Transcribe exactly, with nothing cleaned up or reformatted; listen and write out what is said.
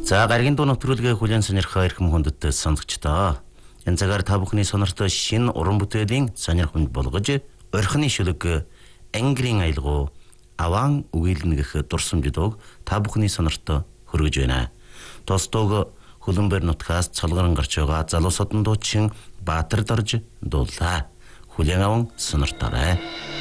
За гаргийн дуу нэвтрүүлгээ хүлээн сонирхоо эрхэм хүндэт сонсогчдоо. Энэ цагаар та бүхний сонортой шинэ уран бүтээлийн сонирхомж болгож орхины шүлэг ангирын аялгау аван үгийлнэ гэх дурсамждыг та бүхний сонортой хүргэж байна. Тостог хөлбөмбөр нутгаас цолгорон гарч байгаа залуу содон дуучин Баатар Дорж дуулаа. Хүлээн аван сонорторой.